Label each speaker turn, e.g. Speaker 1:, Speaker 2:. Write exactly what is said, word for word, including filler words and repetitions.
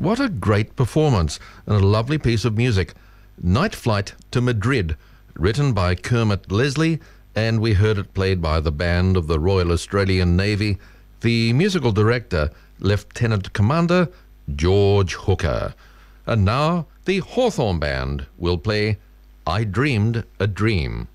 Speaker 1: what a great performance and a lovely piece of music. Night Flight to Madrid, written by Kermit Leslie, and we heard it played by the band of the Royal Australian Navy, the musical director, Lieutenant Commander George Hooker. And now the Hawthorne Band will play I Dreamed a Dream.